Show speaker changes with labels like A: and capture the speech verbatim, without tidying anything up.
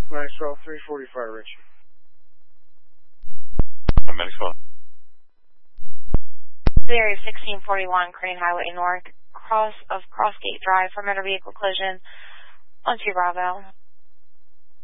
A: Maxwell, three forty-five, Rich.
B: I'm Maxwell.
C: Zero sixteen forty-one, Crane Highway North, cross of Crossgate Drive for motor vehicle collision on two Bravo.